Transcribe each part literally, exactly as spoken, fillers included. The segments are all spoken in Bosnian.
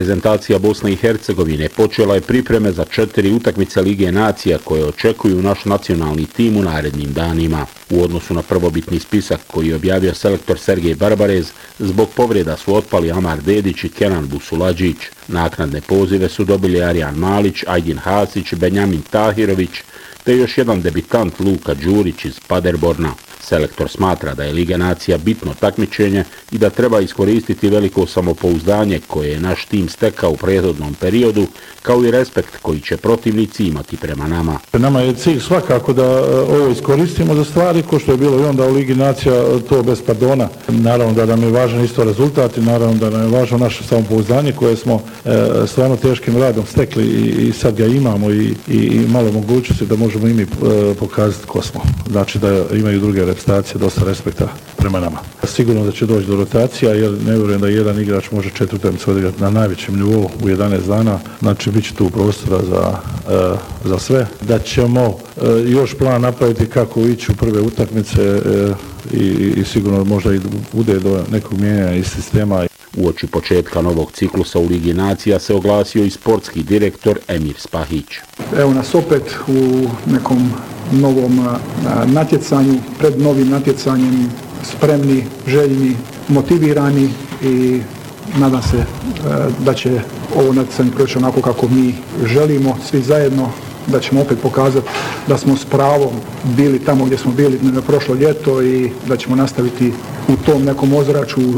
Reprezentacija Bosne i Hercegovine počela je pripreme za četiri utakmice Lige nacija koje očekuju naš nacionalni tim u narednim danima. U odnosu na prvobitni spisak koji je objavio selektor Sergej Barbarez, zbog povreda su otpali Amar Dedić i Kenan Busuladžić. Naknadne pozive su dobili Arjan Malić, Ajdin Hasić, Benjamin Tahirović, te još jedan debitant Luka Đurić iz Paderborna. Selektor smatra da je Liga nacija bitno takmičenje i da treba iskoristiti veliko samopouzdanje koje je naš tim stekao u prethodnom periodu, kao i respekt koji će protivnici imati prema nama. Nama je cilj svakako da ovo iskoristimo za stvari, ko što je bilo i onda u Ligi nacija, to bez pardona. Naravno da nam je važan isto rezultat i naravno da nam je važno naše samopouzdanje koje smo e, stvarno teškim radom stekli i, i sad ga imamo i, i, i malo mogućnosti da možemo i mi e, pokazati ko smo. Znači da imaju druge reprezentacije dosta respekta prema nama. Sigurno da će doći do rotacija jer ne vjerujem da jedan igrač može četiri utakmice odigrati na najvećem nivou u jedanaest dana. Znači bit će tu prostora za, e, za sve. Da ćemo e, još plan napraviti kako ići u prve utakmice e, i, i sigurno možda i bude do nekog mijenjanja iz sistema. Uoči početka novog ciklusa u Ligi nacija se oglasio i sportski direktor Emir Spahić. Evo nas opet u nekom novom natjecanju, pred novim natjecanjem, spremni, željni, motivirani i nadam se da će ovo natjecanje proći onako kako mi želimo, svi zajedno, da ćemo opet pokazati da smo s pravom bili tamo gdje smo bili na prošlo ljeto i da ćemo nastaviti u tom nekom ozračju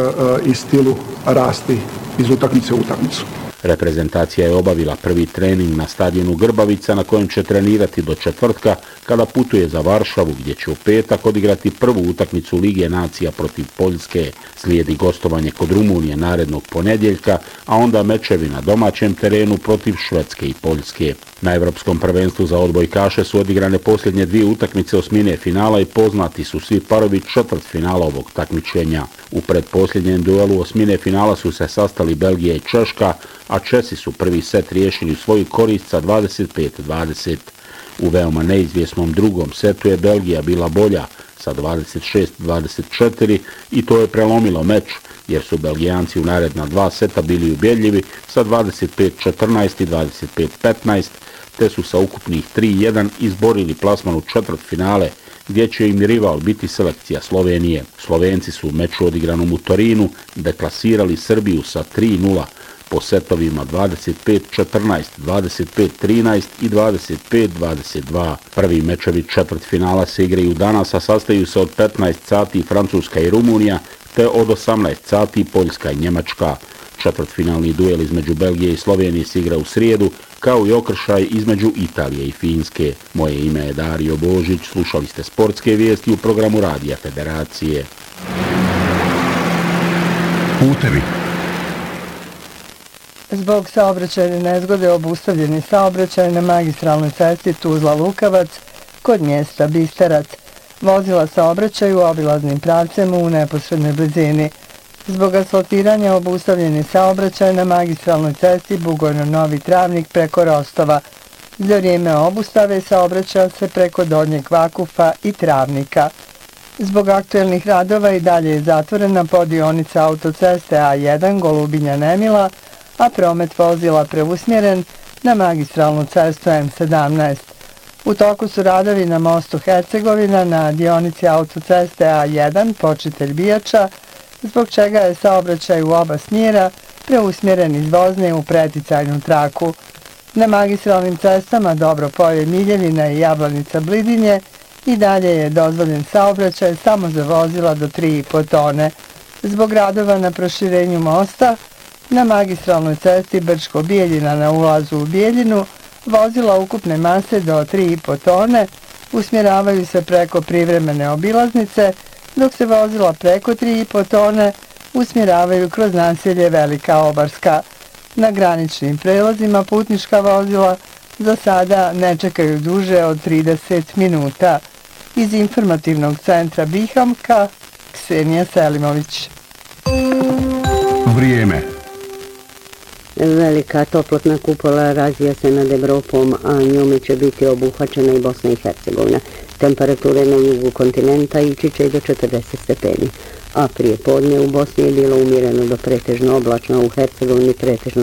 i stilu rasti iz utakmice u utakmicu. Reprezentacija je obavila prvi trening na stadionu Grbavica na kojem će trenirati do četvrtka kada putuje za Varšavu gdje će u petak odigrati prvu utakmicu Lige nacija protiv Poljske. Slijedi gostovanje kod Rumunije narednog ponedjeljka, a onda mečevi na domaćem terenu protiv Švedske i Poljske. Na Evropskom prvenstvu za odbojkaše su odigrane posljednje dvije utakmice osmine finala i poznati su svi parovi četvrt finala ovog takmičenja. U predposljednjem duelu osmine finala su se sastali Belgija i Češka, a Česi su prvi set riješili u svoju korist sa dvadeset pet dvadeset. U veoma neizvjesnom drugom setu je Belgija bila bolja sa dvadeset šest dvadeset četiri i to je prelomilo meč, jer su Belgijanci u naredna dva seta bili ubjedljivi sa dvadeset pet četrnaest i dvadeset pet petnaest, te su sa ukupnih tri jedan izborili plasman u četvrtfinale, gdje će im rival biti selekcija Slovenije. Slovenci su u meču odigranom u Torinu deklasirali Srbiju sa tri nula po setovima dvadeset pet četrnaest, dvadeset pet trinaest i dvadeset pet dvadeset dva. Prvi mečevi četvrtfinala se igraju danas, a sastaju se od petnaest sati Francuska i Rumunija, te od osamnaest sati Poljska i Njemačka. Četvrtfinalni duel između Belgije i Slovenije se igra u srijedu, kao i okršaj između Italije i Finske. Moje ime je Dario Božić, slušali ste sportske vijesti u programu Radija Federacije. Putevi. Zbog saobraćajne nezgode obustavljeni saobraćaj na magistralnoj cesti Tuzla-Lukavac kod mjesta Bistarac. Vozila saobraćaju obilaznim pravcem u neposrednoj blizini. Zbog asfaltiranja obustavljeni saobraćaj na magistralnoj cesti Bugojno-Novi Travnik preko Rostova. Za vrijeme obustave saobraćaja se preko Donjeg Vakufa i Travnika. Zbog aktuelnih radova i dalje je zatvorena podionica autoceste A jedan Golubinja-Nemila, a promet vozila preusmjeren na magistralnu cestu M sedamnaest. U toku su radovi na mostu Hercegovina na dionici autoceste A jedan Počitelj Bijača, zbog čega je saobraćaj u oba smjera preusmjeren iz vozne u preticajnu traku. Na magistralnim cestama Dobropolje Miljevina i Jablanica Blidinje i dalje je dozvoljen saobraćaj samo za vozila do tri i po tone. Zbog radova na proširenju mosta, na magistralnoj cesti Brčko-Bijeljina na ulazu u Bijeljinu, vozila ukupne mase do tri i po tone usmjeravaju se preko privremene obilaznice, dok se vozila preko tri i po tone usmjeravaju kroz naselje Velika Obarska. Na graničnim prelazima putnička vozila za sada ne čekaju duže od trideset minuta. Iz informativnog centra Bihamka, Ksenija Selimović. Vrijeme. Velika toplotna kupola razvija se nad Evropom, a njome će biti obuhvaćena i Bosna i Hercegovina. Temperature na jugu kontinenta ići će i do četrdeset stepeni. a prije podne u Bosni je bilo umjereno do pretežno oblačno, u Hercegovini pretežno